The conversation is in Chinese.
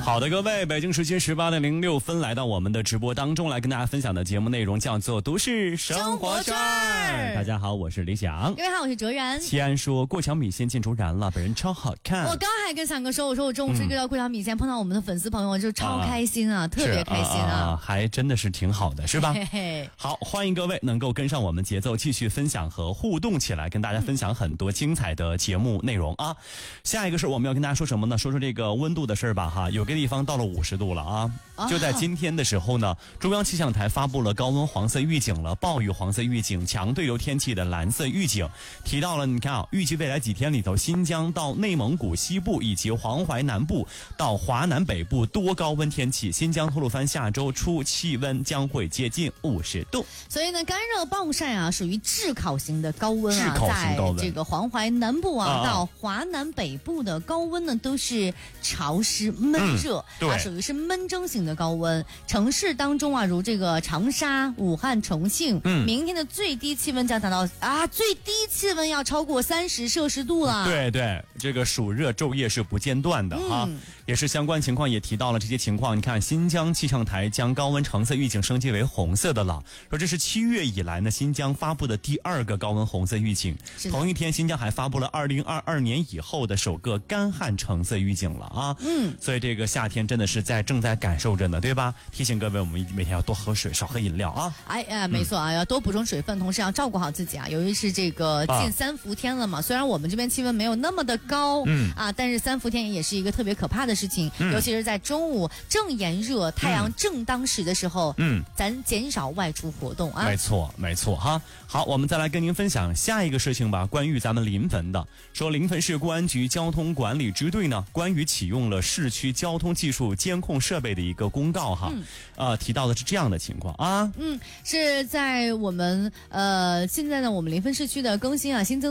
好的，各位，北京时间18:06来到我们的直播当中，来跟大家分享的节目内容叫做都市生活圈。大家好，我是李想。 各位好，我是哲然。 齐安说过桥米线见出燃了，本人超好看。 我刚还跟翔哥说，我说我中午追到过桥米线，碰到我们的粉丝朋友就超开心啊，特别开心啊， 还真的是挺好的，是吧？ 嘿嘿。 好，欢迎各位能够跟上我们节奏，继续分享和互动起来，跟大家分享很多精彩的节目内容啊。下一个是我们要跟大家说什么呢？说说这个温度的事儿吧哈。有个地方到了50度了啊。就在今天的时候呢，中央气象台发布了高温黄色预警了，暴雨黄色预警，强对流天气的蓝色预警，提到了你看啊，预计未来几天里头，新疆到内蒙古西部以及黄淮南部到华南北部多高温天气，新疆吐鲁番下周初气温将会接近50度。 所以呢，干热暴晒啊，属于炙烤型的高温啊， 在这个黄淮南部到华南北部的高温呢，都是潮湿闷热，对，属于是闷蒸型的高温。城市当中啊，如这个长沙、武汉、重庆，明天的最低气温将达到最低气温要超过30摄氏度了。 对对，这个暑热昼夜是不间断的哈。也是相关情况也提到了这些情况。你看，新疆气象台将高温橙色预警升级为红色的了，说这是7月以来呢新疆发布的第2个高温红色预警。同一天，新疆还发布了2022年以后的首个干旱橙色预警了啊。所以这个夏天真的是正在感受着呢，对吧？提醒各位，我们每天要多喝水，少喝饮料啊。 没错啊，要多补充水分，同时要照顾好自己啊。由于是这个近3伏天了嘛，虽然我们这边气温没有那么的高，但是3伏天也是一个特别可怕的事情，尤其是在中午正炎热、太阳正当时的时候，咱减少外出活动啊。 没错哈。好，我们再来跟您分享下一个事情吧，关于咱们临汾的，说临汾市公安局交通管理支队呢，关于启用了市区交通技术监控设备的一个公告哈，提到的是这样的情况啊， 是在我们现在呢，我们临汾市区的更新啊，新增